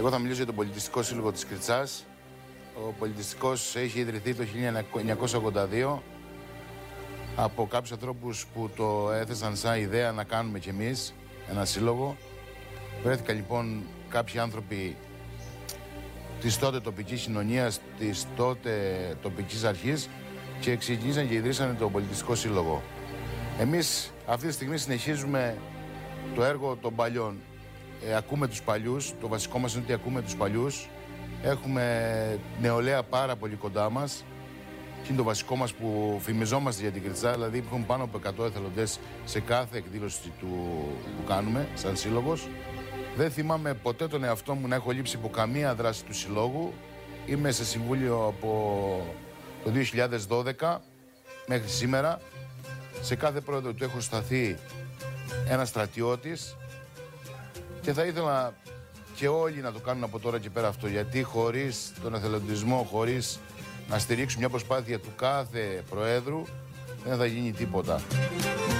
Εγώ θα μιλήσω για τον Πολιτιστικό Σύλλογο της Κριτσάς. Ο Πολιτιστικός έχει ιδρυθεί το 1982 από κάποιους ανθρώπους που το έθεσαν σαν ιδέα να κάνουμε κι εμείς ένα σύλλογο. Βρέθηκαν λοιπόν κάποιοι άνθρωποι της τότε τοπικής κοινωνίας, της τότε τοπικής αρχής και ξεκίνησαν και ιδρύσαν τον Πολιτιστικό Σύλλογο. Εμείς αυτή τη στιγμή συνεχίζουμε το έργο των παλιών. Ακούμε τους παλιούς, το βασικό μας είναι ότι ακούμε τους παλιούς. Έχουμε νεολαία πάρα πολύ κοντά μας και είναι το βασικό μας που φημιζόμαστε για την Κριτσά, δηλαδή έχουμε πάνω από 100 εθελοντές σε κάθε εκδήλωση που κάνουμε σαν σύλλογος. Δεν θυμάμαι ποτέ τον εαυτό μου να έχω λείψει από καμία δράση του συλλόγου. Είμαι σε συμβούλιο από το 2012 μέχρι σήμερα. Σε κάθε πρόεδρο του έχω σταθεί ένας στρατιώτης και θα ήθελα και όλοι να το κάνουν από τώρα και πέρα αυτό, γιατί χωρίς τον εθελοντισμό, χωρίς να στηρίξουν μια προσπάθεια του κάθε προέδρου, δεν θα γίνει τίποτα.